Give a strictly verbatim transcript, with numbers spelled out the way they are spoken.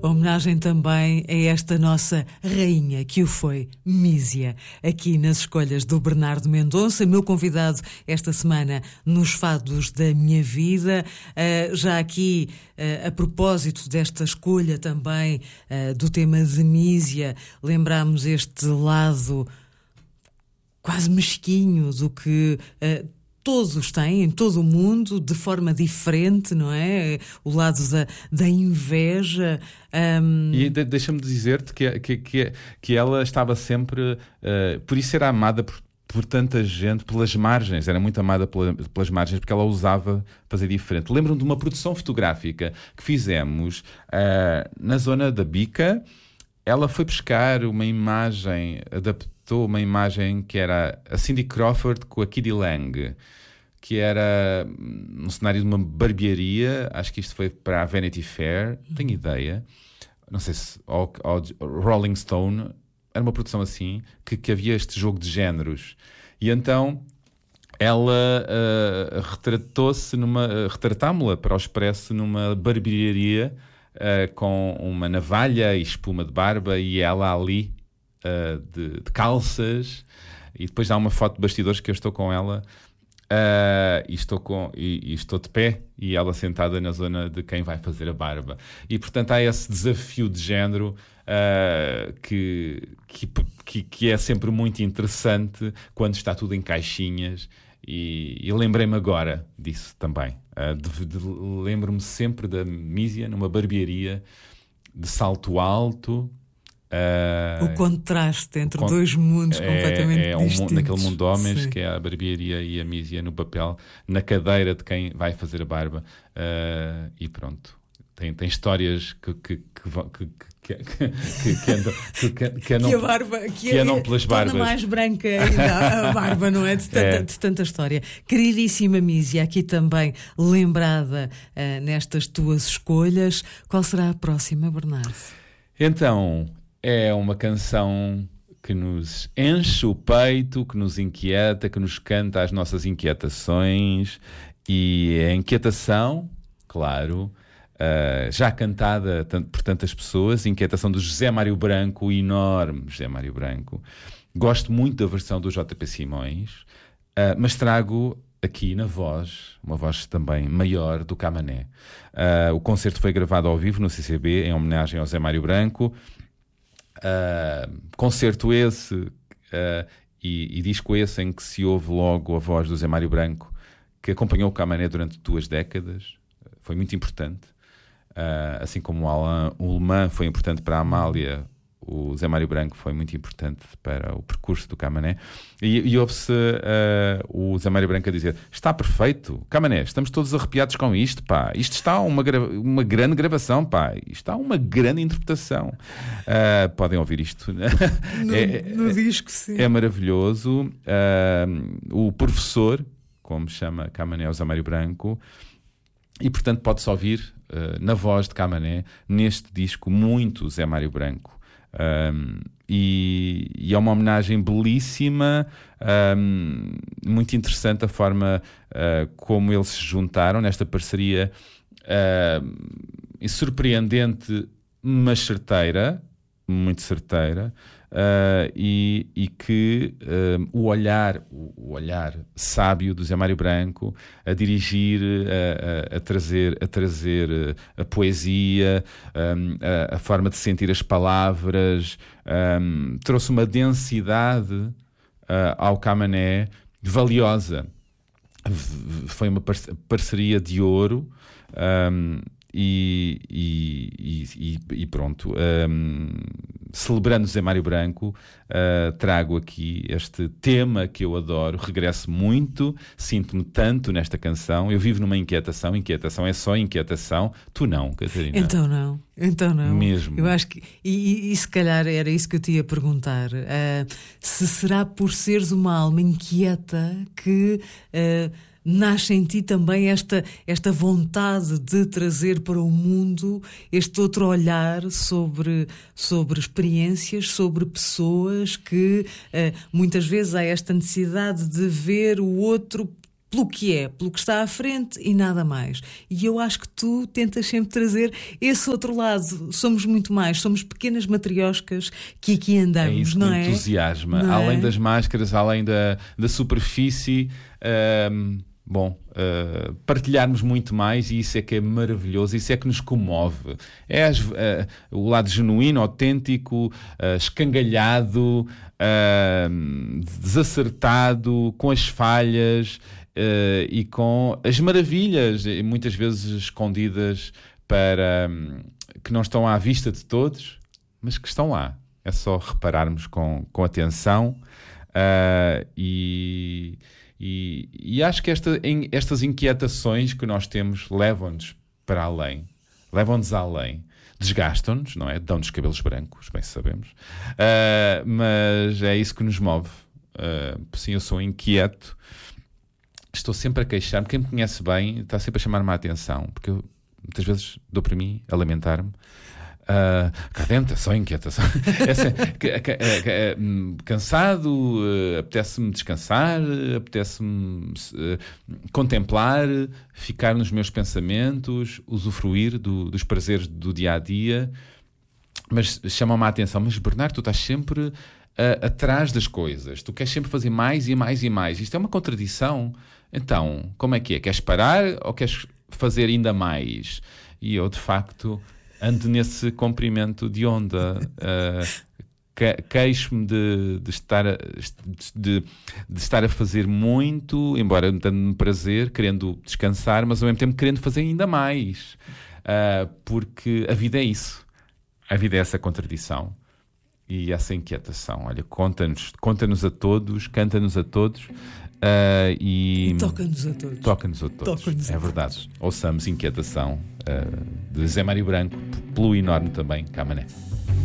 Homenagem também a esta nossa rainha que o foi, Mísia, aqui nas escolhas do Bernardo Mendonça, meu convidado esta semana nos Fados da Minha Vida. Uh, já aqui, uh, a propósito desta escolha também uh, do tema de Mísia, lembramos este lado quase mesquinho do que uh, todos têm, em todo o mundo, de forma diferente, não é? O lado da, da inveja. Um... E de, deixa-me dizer-te que, que, que, que ela estava sempre... Uh, por isso era amada por, por tanta gente, pelas margens. Era muito amada pela, pelas margens, porque ela ousava fazer diferente. Lembro-me de uma produção fotográfica que fizemos uh, na zona da Bica. Ela foi buscar uma imagem, adaptou uma imagem que era a Cindy Crawford com a Kiddy Lang, que era um cenário de uma barbearia. Acho que isto foi para a Vanity Fair, não tenho ideia. Não sei se... Ou, ou Rolling Stone. Era uma produção assim, que, que havia este jogo de géneros. E então ela uh, retratou-se numa... Uh, retratámo-la para o Expresso numa barbearia, Uh, com uma navalha e espuma de barba, e ela ali uh, de, de calças, e depois há uma foto de bastidores que eu estou com ela uh, e, estou com, e, e estou de pé, e ela sentada na zona de quem vai fazer a barba. E portanto há esse desafio de género uh, que, que, que, que é sempre muito interessante quando está tudo em caixinhas. E, e lembrei-me agora disso também. Uh, de, de, lembro-me sempre da Mísia numa barbearia de salto alto. Uh, o contraste entre con- dois mundos é, completamente é um, distintos. naquele mundo de homens, sim, que é a barbearia, e a Mísia no papel, na cadeira de quem vai fazer a barba. Uh, e pronto. Tem, tem histórias que, que, que, vão- que, que, que, que, que andam, que, que, que andam, a barba que, que andam pelas torna barbas. mais branca ainda a barba, não é? De tanta, É. de tanta história. Queridíssima Mísia, aqui também lembrada uh, nestas tuas escolhas. Qual será a próxima, Bernardo? Então, é uma canção que nos enche o peito, que nos inquieta, que nos canta as nossas inquietações, e a inquietação, claro, uh, já cantada tant- por tantas pessoas, a inquietação do José Mário Branco, o enorme José Mário Branco. Gosto muito da versão do J P Simões, uh, mas trago aqui na voz, uma voz também maior, do Camané. Uh, o concerto foi gravado ao vivo no C C B, em homenagem ao José Mário Branco. Uh, concerto esse uh, e, e disco esse em que se ouve logo a voz do Zé Mário Branco, que acompanhou o Camané durante duas décadas. Foi muito importante. Uh, assim como o Alain Ullmann foi importante para a Amália, o Zé Mário Branco foi muito importante para o percurso do Camané. E, e ouve-se uh, o Zé Mário Branco a dizer: está perfeito, Camané, estamos todos arrepiados com isto, pá. Isto está uma, gra- uma grande gravação, pá. Isto está uma grande interpretação. Uh, podem ouvir isto. No, é, no disco, sim. É maravilhoso. Uh, o professor, como chama Camané, o Zé Mário Branco, e portanto pode-se ouvir uh, na voz de Camané, neste disco, muito Zé Mário Branco. Um, e, e é uma homenagem belíssima, um, muito interessante a forma uh, como eles se juntaram nesta parceria, uh, surpreendente, mas certeira, muito certeira, uh, e, e que uh, o olhar, o olhar sábio do Zé Mário Branco a dirigir, a, a, a trazer, a, trazer a poesia, um, a, a forma de sentir as palavras, um, trouxe uma densidade uh, ao Camané valiosa. V- foi uma parce- parceria de ouro. Um, E, e, e, e pronto, um, celebrando Zé Mário Branco, uh, trago aqui este tema que eu adoro, regresso muito, sinto-me tanto nesta canção. Eu vivo numa inquietação, inquietação é só inquietação. Tu não, Catarina? Então não, então não. Mesmo. Eu acho que, e, e, e se calhar era isso que eu te ia perguntar, uh, se será por seres uma alma inquieta que... Uh, nasce em ti também esta, esta vontade de trazer para o mundo este outro olhar sobre, sobre experiências, sobre pessoas que uh, muitas vezes há esta necessidade de ver o outro pelo que é, pelo que está à frente e nada mais. E eu acho que tu tentas sempre trazer esse outro lado. Somos muito mais, somos pequenas matrioscas que aqui andamos, é isso não que é? me entusiasma. Não além é? das máscaras, além da, da superfície, hum, bom, uh, partilharmos muito mais, e isso é que é maravilhoso, isso é que nos comove. É as, uh, o lado genuíno, autêntico, uh, escangalhado, uh, desacertado, com as falhas uh, e com as maravilhas, muitas vezes escondidas, para um, que não estão à vista de todos, mas que estão lá. É só repararmos com, com atenção uh, e... E, e acho que esta, em, estas inquietações que nós temos levam-nos para além, levam-nos além, desgastam-nos, não é? Dão-nos cabelos brancos, bem sabemos, uh, mas é isso que nos move. Uh, sim, eu sou inquieto, estou sempre a queixar-me. Quem me conhece bem está sempre a chamar-me a atenção, porque eu muitas vezes dou para mim a lamentar-me. Uh, cá dentro, só inquietação. é, cansado, uh, apetece-me descansar, uh, apetece-me uh, contemplar, ficar nos meus pensamentos, usufruir do, dos prazeres do dia a dia. Mas chama-me a atenção. Mas Bernardo, tu estás sempre uh, atrás das coisas, tu queres sempre fazer mais e mais e mais. Isto é uma contradição. Então, como é que é? Queres parar ou queres fazer ainda mais? E eu, de facto, ando nesse comprimento de onda. Uh, que, queixo-me de, de, estar a, de, de estar a fazer muito, embora dando-me prazer, querendo descansar, mas ao mesmo tempo querendo fazer ainda mais. Uh, porque a vida é isso. A vida é essa contradição e essa inquietação. Olha, conta-nos, conta-nos a todos, canta-nos a todos. Uh, e e toca-nos a todos. Toca-nos a todos. Toca-nos é a verdade. todos. Ouçamos Inquietação uh, de Zé Mário Branco, pelo enorme também Camané.